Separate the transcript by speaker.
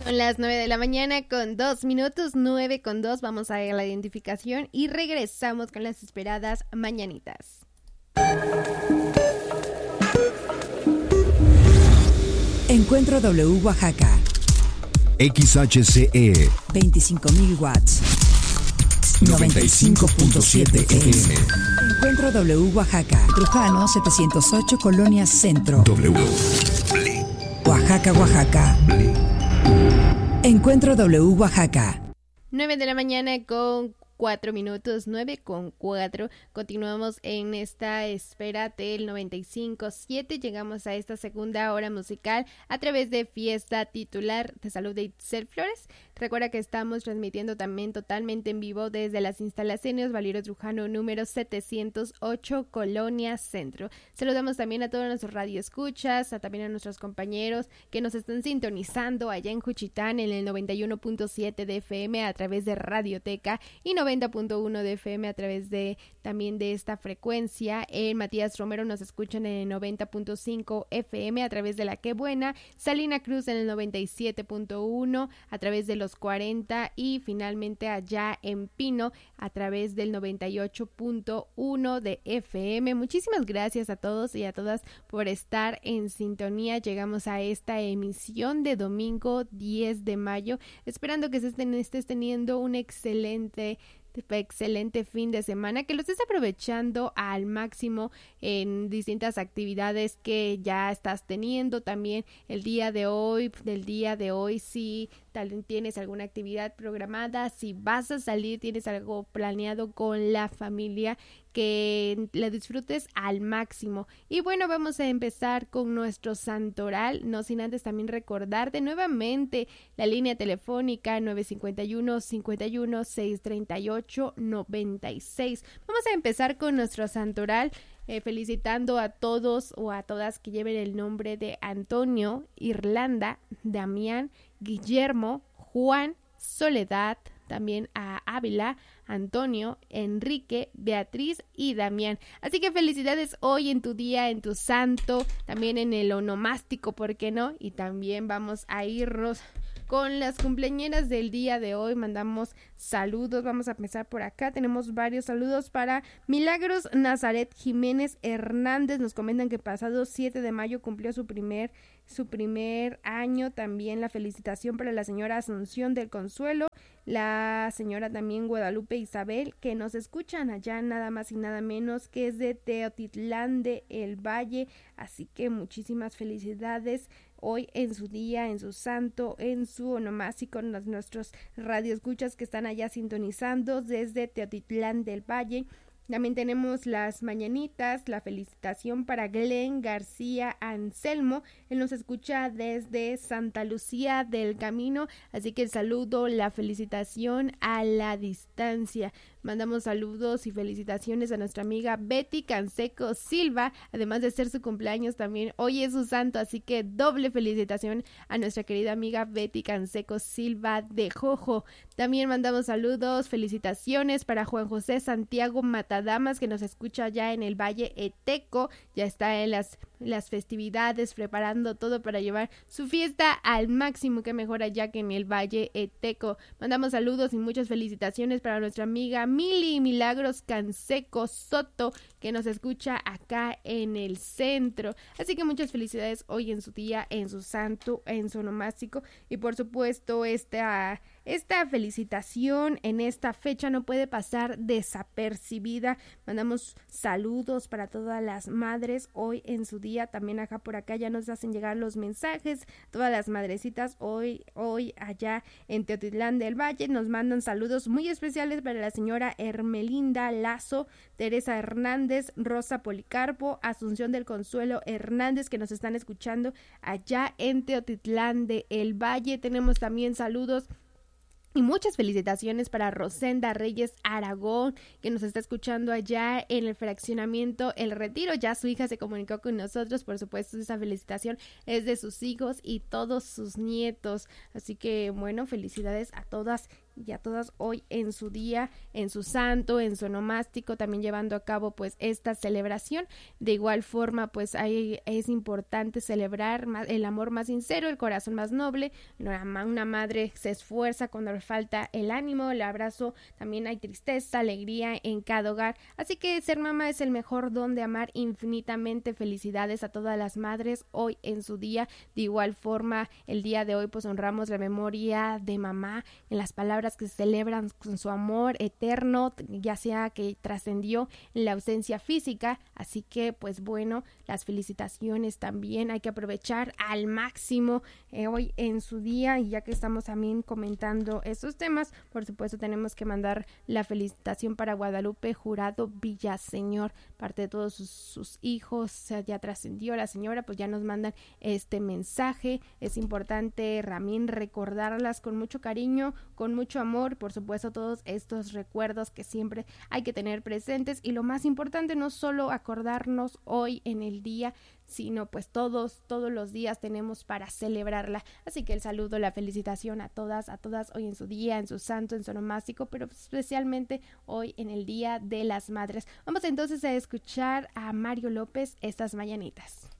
Speaker 1: Son las 9 de la mañana con 2 minutos, 9:02. Vamos a ir a la identificación y regresamos con las esperadas mañanitas.
Speaker 2: Encuentro W Oaxaca.
Speaker 3: XHCE
Speaker 2: 25.000 watts. 95.7 FM. Encuentro W Oaxaca. Trujano 708, Colonia Centro.
Speaker 3: W.
Speaker 2: Oaxaca, Oaxaca. Encuentro W Oaxaca.
Speaker 1: 9 de la mañana con 4 minutos, 9:04. Continuamos en esta espera del 95.7. Llegamos a esta segunda hora musical a través de Fiesta Titular. Te saluda Itzel Flores. Recuerda que estamos transmitiendo también totalmente en vivo desde las instalaciones Valero Trujano número 708, Colonia Centro. Saludamos también a todos nuestros radioescuchas, también a nuestros compañeros que nos están sintonizando allá en Juchitán en el 91.7 de FM a través de Radioteca y 90.1 de FM a través de también de esta frecuencia. En Matías Romero nos escuchan en el 90.5 FM a través de La Qué Buena, Salina Cruz en el 97.1 a través de los 40 y finalmente allá en Pino a través del 98.1 de FM. Muchísimas gracias a todos y a todas por estar en sintonía. Llegamos a esta emisión de domingo 10 de mayo, esperando que estés teniendo un excelente fin de semana, que lo estés aprovechando al máximo en distintas actividades que ya estás teniendo. También del día de hoy, si tal tienes alguna actividad programada, si vas a salir, tienes algo planeado con la familia, que la disfrutes al máximo. Y bueno, vamos a empezar con nuestro santoral, no sin antes también recordarte nuevamente la línea telefónica 951-51-638-96. Vamos a empezar con nuestro santoral felicitando a todos o a todas que lleven el nombre de Antonio, Irlanda, Damián, Guillermo, Juan, Soledad, también a Ávila, Antonio, Enrique, Beatriz y Damián. Así que felicidades hoy en tu día, en tu santo, también en el onomástico, ¿por qué no? Y también vamos a irnos con las cumpleañeras del día de hoy. Mandamos saludos, vamos a empezar por acá. Tenemos varios saludos para Milagros Nazaret Jiménez Hernández. Nos comentan que pasado 7 de mayo cumplió su primer año. También la felicitación para la señora Asunción del Consuelo, la señora también Guadalupe Isabel, que nos escuchan allá nada más y nada menos que es de Teotitlán de El Valle. Así que muchísimas felicidades hoy en su día, en su santo, en su onomástico, nuestros radioescuchas que están allá sintonizando desde Teotitlán del Valle. También tenemos las mañanitas, la felicitación para Glenn García Anselmo. Él nos escucha desde Santa Lucía del Camino, así que el saludo, la felicitación a la distancia. Mandamos saludos y felicitaciones a nuestra amiga Betty Canseco Silva, además de ser su cumpleaños también hoy es su santo, así que doble felicitación a nuestra querida amiga Betty Canseco Silva de Jojo. También mandamos saludos, felicitaciones para Juan José Santiago Matadamas, que nos escucha ya en el Valle Eteco, ya está en las festividades, preparando todo para llevar su fiesta al máximo, que mejor allá que en el Valle Eteco. Mandamos saludos y muchas felicitaciones para nuestra amiga Mili Milagros Canseco Soto, que nos escucha acá en el centro. Así que muchas felicidades hoy en su día, en su santo, en su onomástico, y por supuesto esta felicitación en esta fecha no puede pasar desapercibida. Mandamos saludos para todas las madres hoy en su día. También acá por acá ya nos hacen llegar los mensajes. Todas las madrecitas hoy allá en Teotitlán del Valle nos mandan saludos muy especiales para la señora Hermelinda Lazo, Teresa Hernández, Rosa Policarpo, Asunción del Consuelo Hernández, que nos están escuchando allá en Teotitlán del Valle. Tenemos también saludos y muchas felicitaciones para Rosenda Reyes Aragón, que nos está escuchando allá en el fraccionamiento El Retiro. Ya su hija se comunicó con nosotros, por supuesto esa felicitación es de sus hijos y todos sus nietos. Así que bueno, felicidades a todas y a todas hoy en su día, en su santo, en su onomástico, también llevando a cabo pues esta celebración. De igual forma pues es importante celebrar el amor más sincero, el corazón más noble. Una madre se esfuerza cuando le falta el ánimo, el abrazo, también hay tristeza, alegría en cada hogar, así que ser mamá es el mejor don de amar infinitamente. Felicidades a todas las madres hoy en su día. De igual forma el día de hoy pues honramos la memoria de mamá en las palabras que se celebran con su amor eterno, ya sea que trascendió en la ausencia física, así que pues bueno, las felicitaciones también hay que aprovechar al máximo hoy en su día. Y ya que estamos también comentando estos temas, por supuesto tenemos que mandar la felicitación para Guadalupe Jurado Villaseñor, parte de todos sus hijos, ya trascendió la señora, pues ya nos mandan este mensaje. Es importante también recordarlas con mucho cariño, con mucho amor, por supuesto todos estos recuerdos que siempre hay que tener presentes, y lo más importante, no solo acordarnos hoy en el día, sino pues todos los días tenemos para celebrarla. Así que el saludo, la felicitación a todas hoy en su día, en su santo, en su onomástico, pero especialmente hoy en el Día de las Madres. Vamos entonces a escuchar a Mario López, Estas Mañanitas.